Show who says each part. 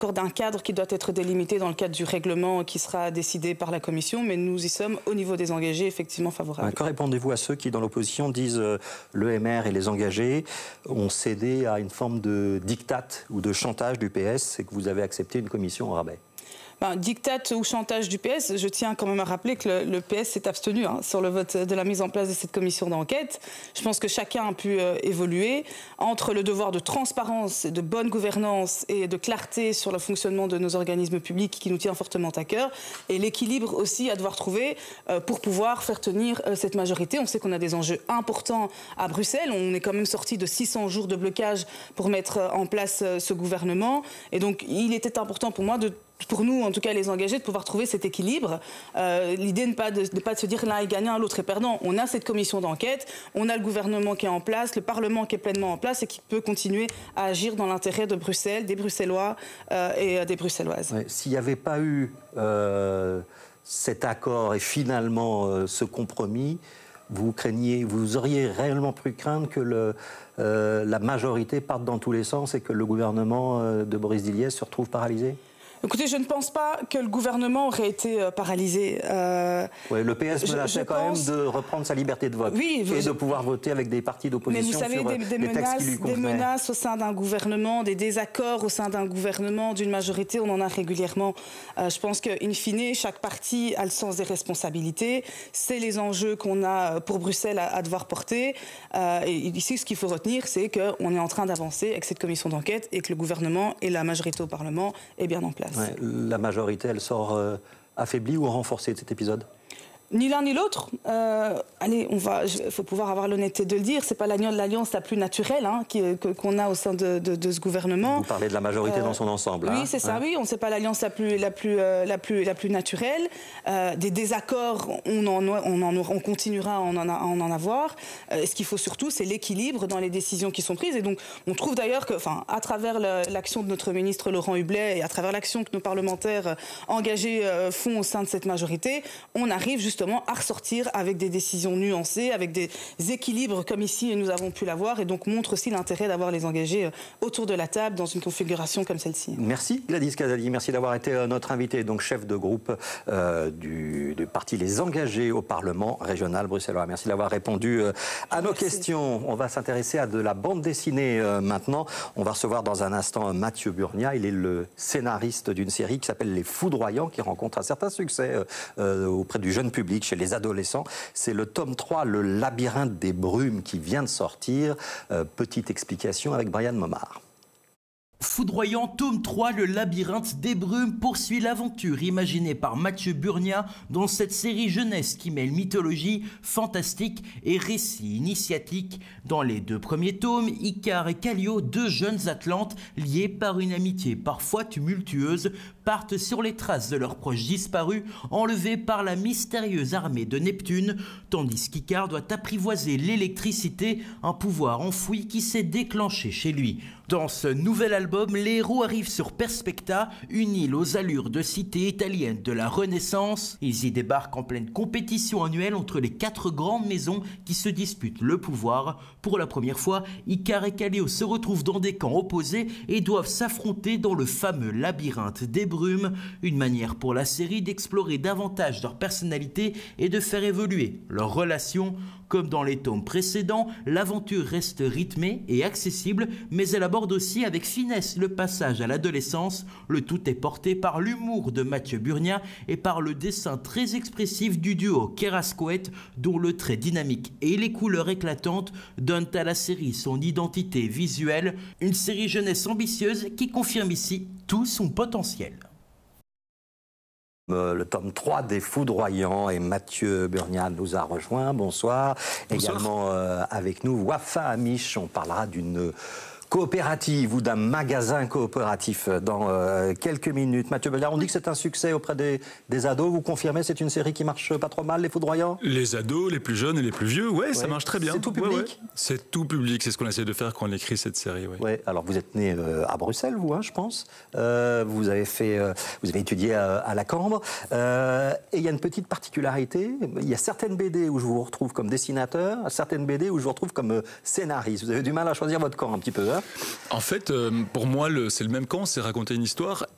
Speaker 1: d'un cadre qui doit être délimité dans le cadre du règlement qui sera décidé par la Commission, mais nous y sommes, au niveau des engagés, effectivement favorables.
Speaker 2: Que répondez-vous à ceux qui, dans l'opposition, disent l'EMR et les engagés ont cédé à une forme de diktat ou de chantage du PS et que vous avez accepté une commission au rabais?
Speaker 1: Diktat ou chantage du PS, je tiens quand même à rappeler que le PS s'est abstenu sur le vote de la mise en place de cette commission d'enquête. Je pense que chacun a pu évoluer entre le devoir de transparence, de bonne gouvernance et de clarté sur le fonctionnement de nos organismes publics qui nous tient fortement à cœur, et l'équilibre aussi à devoir trouver pour pouvoir faire tenir cette majorité. On sait qu'on a des enjeux importants à Bruxelles. On est quand même sorti de 600 jours de blocage pour mettre en place ce gouvernement. Et donc, il était important pour moi pour nous, en tout cas les engagés, de pouvoir trouver cet équilibre. L'idée n'est pas de se dire l'un est gagnant, l'autre est perdant. On a cette commission d'enquête, on a le gouvernement qui est en place, le Parlement qui est pleinement en place et qui peut continuer à agir dans l'intérêt de Bruxelles, des Bruxellois et des Bruxelloises.
Speaker 2: Ouais, s'il n'y avait pas eu cet accord et finalement ce compromis, vous auriez réellement pu craindre que la majorité parte dans tous les sens et que le gouvernement de Boris Didier se retrouve paralysé?
Speaker 1: Écoutez, je ne pense pas que le gouvernement aurait été paralysé.
Speaker 2: Oui, le PS menaçait quand même de reprendre sa liberté de vote et de pouvoir voter avec des partis d'opposition sur des textes qui lui convenaient.
Speaker 1: Des menaces au sein d'un gouvernement, des désaccords au sein d'un gouvernement, d'une majorité, on en a régulièrement. Je pense qu'in fine, chaque parti a le sens des responsabilités. C'est les enjeux qu'on a pour Bruxelles à devoir porter. Et ici, ce qu'il faut retenir, c'est qu'on est en train d'avancer avec cette commission d'enquête et que le gouvernement et la majorité au Parlement est bien en place.
Speaker 2: Ouais, la majorité, elle sort affaiblie ou renforcée de cet épisode?
Speaker 1: Ni l'un ni l'autre. Allez, il faut pouvoir avoir l'honnêteté de le dire. C'est pas l'alliance la plus naturelle qu'on a au sein de ce gouvernement.
Speaker 2: Vous parlez de la majorité dans son ensemble.
Speaker 1: Oui, c'est ça. Oui, on ne sait pas l'alliance la plus naturelle. Des désaccords, on continuera à en avoir. Ce qu'il faut surtout, c'est l'équilibre dans les décisions qui sont prises. Et donc, on trouve d'ailleurs que, à travers l'action de notre ministre Laurent Hublet et à travers l'action que nos parlementaires engagés font au sein de cette majorité, on arrive justement à ressortir avec des décisions nuancées, avec des équilibres comme ici nous avons pu l'avoir, et donc montre aussi l'intérêt d'avoir les engagés autour de la table dans une configuration comme celle-ci.
Speaker 2: Merci Gladys Castaldi, merci d'avoir été notre invité, donc chef de groupe du parti Les Engagés au Parlement régional bruxellois. Merci d'avoir répondu à nos questions. On va s'intéresser à de la bande dessinée maintenant. On va recevoir dans un instant Mathieu Burnia. Il est le scénariste d'une série qui s'appelle Les Foudroyants, qui rencontre un certain succès auprès du jeune public, chez les adolescents. C'est le tome 3, Le Labyrinthe des Brumes, qui vient de sortir. Petite explication avec Brian Momard.
Speaker 3: Foudroyant, tome 3, Le Labyrinthe des Brumes poursuit l'aventure imaginée par Mathieu Burnia dans cette série jeunesse qui mêle mythologie, fantastique et récits initiatiques. Dans les 2 premiers tomes, Icar et Callio, 2 jeunes Atlantes liés par une amitié parfois tumultueuse, partent sur les traces de leurs proches disparus, enlevés par la mystérieuse armée de Neptune, tandis qu'Icar doit apprivoiser l'électricité, un pouvoir enfoui qui s'est déclenché chez lui. Dans ce nouvel album, les héros arrivent sur Perspecta, une île aux allures de cité italienne de la Renaissance. Ils y débarquent en pleine compétition annuelle entre les 4 grandes maisons qui se disputent le pouvoir. Pour la première fois, Icar et Callio se retrouvent dans des camps opposés et doivent s'affronter dans le fameux labyrinthe des brumes, une manière pour la série d'explorer davantage leur personnalité et de faire évoluer leurs relations. Comme dans les tomes précédents, l'aventure reste rythmée et accessible, mais elle aborde aussi avec finesse le passage à l'adolescence. Le tout est porté par l'humour de Mathieu Burnia et par le dessin très expressif du duo Kerascoët, dont le trait dynamique et les couleurs éclatantes donnent à la série son identité visuelle. Une série jeunesse ambitieuse qui confirme ici tout son potentiel.
Speaker 2: Le tome 3 des Foudroyants, et Mathieu Burnia nous a rejoint. Bonsoir. Également avec nous, Wafa Amish. On parlera d'une coopérative ou d'un magasin coopératif dans quelques minutes. Mathieu Burnia, on dit que c'est un succès auprès des ados. Vous confirmez, c'est une série qui marche pas trop mal, Les Foudroyants?
Speaker 4: Les ados, les plus jeunes et les plus vieux, ouais. Ça marche très bien.
Speaker 2: C'est tout public?
Speaker 4: Ouais. C'est tout public, c'est ce qu'on essaie de faire quand on écrit cette série.
Speaker 2: Ouais. Alors vous êtes né à Bruxelles, vous, je pense. Vous avez étudié à la Cambre. Et il y a une petite particularité. Il y a certaines BD où je vous retrouve comme dessinateur, certaines BD où je vous retrouve comme scénariste. Vous avez du mal à choisir votre camp un petit peu, hein?
Speaker 4: En fait, pour moi, c'est le même camp, c'est raconter une histoire.